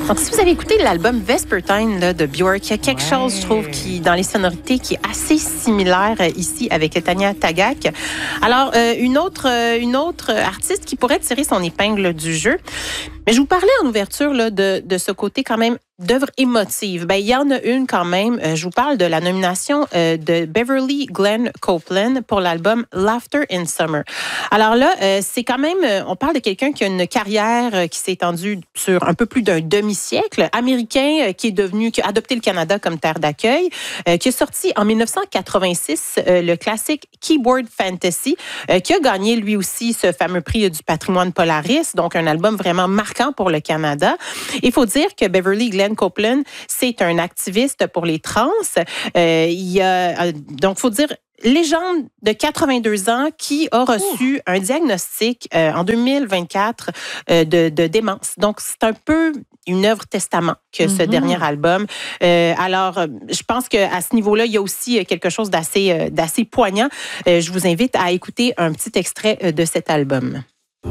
Donc, si vous avez écouté l'album Vespertine là, de Björk, il y a quelque chose, je trouve, qui dans les sonorités qui est assez similaire ici avec Tanya Tagaq. Alors, une autre artiste qui pourrait tirer son épingle du jeu. Mais je vous parlais en ouverture là, de ce côté quand même d'œuvres émotives. Ben, il y en a une quand même. Je vous parle de la nomination de Beverly Glenn Copeland pour l'album Laughter in Summer. Alors là, c'est quand même, on parle de quelqu'un qui a une carrière qui s'est étendue sur un peu plus d'un demi-siècle, américain qui a adopté le Canada comme terre d'accueil, qui a sorti en 1986 le classique Keyboard Fantasy, qui a gagné lui aussi ce fameux prix du patrimoine Polaris, donc un album vraiment marquant pour le Canada. Il faut dire que Beverly Glenn Copeland, c'est un activiste pour les trans. Donc, faut dire légende de 82 ans qui a reçu un diagnostic en 2024 de démence. Donc, c'est un peu une œuvre testament que ce dernier album. Alors, je pense qu'à ce niveau-là, il y a aussi quelque chose d'assez poignant. Je vous invite à écouter un petit extrait de cet album.